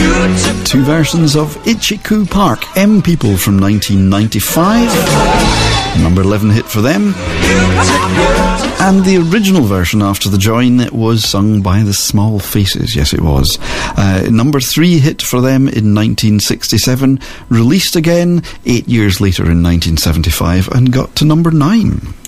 Two versions of Itchy-Coo Park, M People from 1995. Number 11 hit for them. And the original version, After the Join, was sung by the Small Faces. Yes, it was. Number 3 hit for them in 1967. Released again 8 years later in 1975 and got to number 9.